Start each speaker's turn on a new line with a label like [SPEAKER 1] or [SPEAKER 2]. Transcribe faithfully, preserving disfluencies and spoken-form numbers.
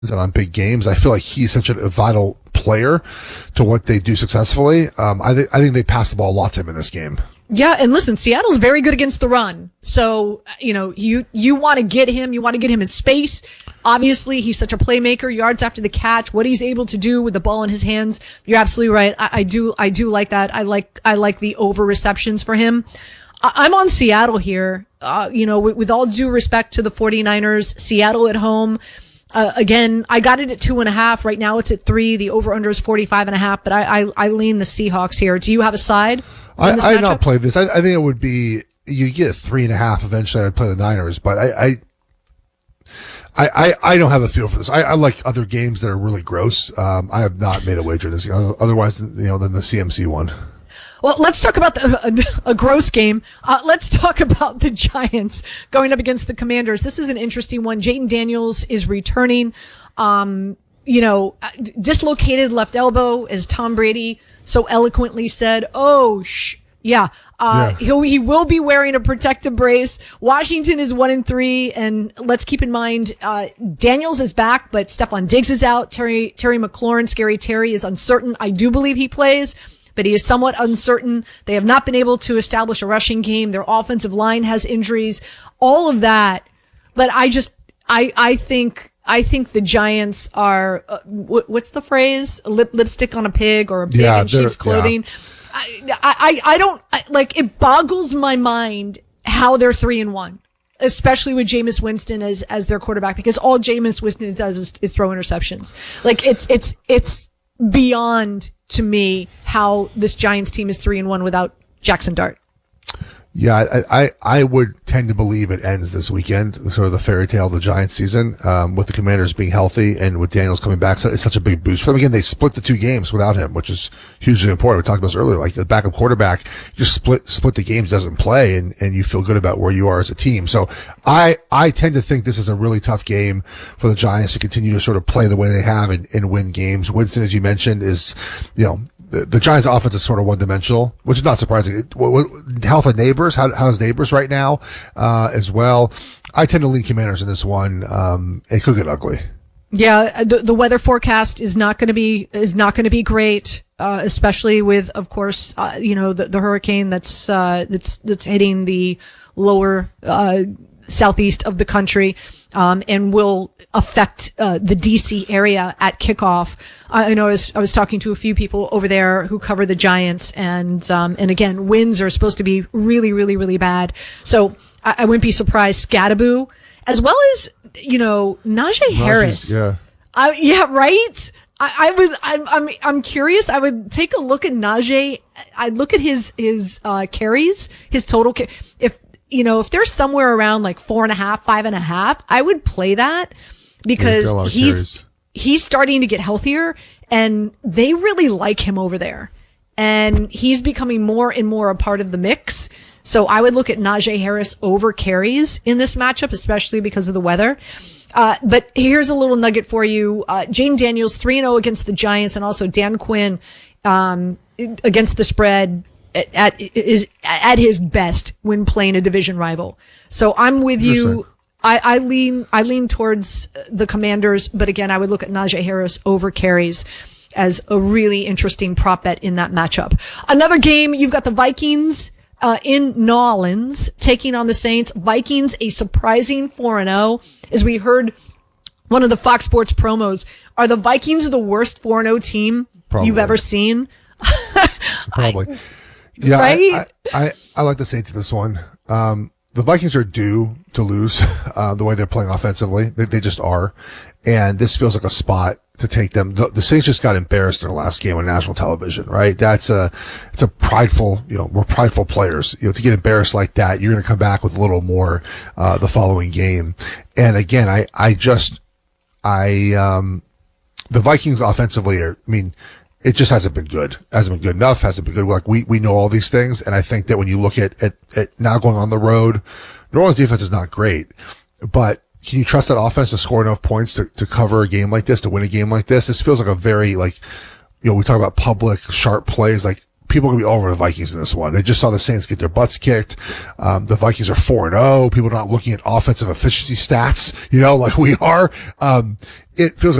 [SPEAKER 1] and on big games. I feel like he's such a vital player to what they do successfully. Um, I, th- I think they pass the ball a lot to him in this game.
[SPEAKER 2] Yeah, and listen, Seattle's very good against the run. So, you know, you, you want to get him, you want to get him in space. Obviously, he's such a playmaker, yards after the catch, what he's able to do with the ball in his hands. You're absolutely right. I, I do, I do like that. I like, I like the over receptions for him. I, I'm on Seattle here. Uh, you know, with, with all due respect to the 49ers, Seattle at home. Uh, again, I got it at two and a half. Right now it's at three. The over under is forty-five and a half, but I, I, I lean the Seahawks here. Do you have a side?
[SPEAKER 1] I, I not play this. I, I think it would be, you get three and a half. Eventually I'd play the Niners, but I, I, I, I, I don't have a feel for this. I, I like other games that are really gross. Um, I have not made a wager in this, otherwise, you know, than the C M C one.
[SPEAKER 2] Well, let's talk about the, a, a gross game. Uh, let's talk about the Giants going up against the Commanders. This is an interesting one. Jayden Daniels is returning. Um, you know, dislocated left elbow, as Tom Brady so eloquently said. Oh, shh. Yeah. Uh, yeah. He'll, he will be wearing a protective brace. Washington is one and three. And let's keep in mind, uh, Daniels is back, but Stephon Diggs is out. Terry, Terry McLaurin, Scary Terry is uncertain. I do believe he plays, but he is somewhat uncertain. They have not been able to establish a rushing game. Their offensive line has injuries, all of that. But I just, I, I think, I think the Giants are, uh, what's the phrase? Lip, lipstick on a pig, or a pig
[SPEAKER 1] yeah,
[SPEAKER 2] in sheep's clothing. Yeah. I, I, I don't, I, like, it boggles my mind how they're three and one, especially with Jameis Winston as, as their quarterback, because all Jameis Winston does is, is throw interceptions. Like, it's, it's, it's beyond to me how this Giants team is three and one without Jackson Dart.
[SPEAKER 1] Yeah, I, I, I would tend to believe it ends this weekend, sort of the fairy tale of the Giants season, um, with the Commanders being healthy and with Daniels coming back. So it's such a big boost for them. Again, they split the two games without him, which is hugely important. We talked about this earlier, like the backup quarterback, you just split, split the games, doesn't play, and, and you feel good about where you are as a team. So I, I tend to think this is a really tough game for the Giants to continue to sort of play the way they have and, and win games. Winston, as you mentioned, is, you know, The, the Giants' offense is sort of one-dimensional, which is not surprising. It, what, what, health of Neighbors, how, how's Neighbors right now, uh, as well? I tend to lean Commanders in this one. Um, it could get ugly.
[SPEAKER 2] Yeah, the, the weather forecast is not going to be, is not going to be great, uh, especially with, of course, uh, you know, the, the hurricane that's, uh, that's, that's hitting the lower, uh, southeast of the country, um, and will affect, uh, the D C area at kickoff. I know I was, I was talking to a few people over there who cover the Giants, and, um, and again, winds are supposed to be really, really, really bad. So I, I wouldn't be surprised. Scadaboo, as well as, you know, Najee Harris.
[SPEAKER 1] Yeah.
[SPEAKER 2] I, yeah, right? I, I would, I'm, I'm, I'm curious. I would take a look at Najee. I'd look at his, his, uh, carries, his total. Ca- if, you know, if they're somewhere around like four and a half, five and a half, I would play that, because
[SPEAKER 1] yeah, he's,
[SPEAKER 2] he's, he's starting to get healthier, and they really like him over there, and he's becoming more and more a part of the mix. So I would look at Najee Harris over carries in this matchup, especially because of the weather. Uh, but here's a little nugget for you. Uh, Jayden Daniels, three and oh against the Giants, and also Dan Quinn, um, against the spread at, at, is at his best when playing a division rival. So I'm with you. I, I lean, I lean towards the Commanders, but again, I would look at Najee Harris over carries as a really interesting prop bet in that matchup. Another game, you've got the Vikings, uh, in New Orleans taking on the Saints. Vikings, a surprising four and oh. As we heard one of the Fox Sports promos, are the Vikings the worst four and oh team Probably. you've ever seen?
[SPEAKER 1] Probably. I, yeah,
[SPEAKER 2] right?
[SPEAKER 1] I, I, I, I like the Saints in this one. Um, the Vikings are due to lose, uh, the way they're playing offensively. They, they just are. And this feels like a spot to take them. The, the Saints just got embarrassed in their last game on national television, right? That's a, it's a prideful, you know, we're prideful players. You know, to get embarrassed like that, you're going to come back with a little more, uh, the following game. And again, I, I just, I, um, the Vikings offensively are, I mean, it just hasn't been good. Hasn't been good enough. Hasn't been good. Like we, we know all these things. And I think that when you look at, at, at now going on the road, New Orleans defense is not great, but can you trust that offense to score enough points to, to cover a game like this, to win a game like this? This feels like a very, like, you know, we talk about public, sharp plays. Like, people are going to be all over the Vikings in this one. They just saw the Saints get their butts kicked. Um, the Vikings are four and oh. People are not looking at offensive efficiency stats, you know, like we are. Um, it feels like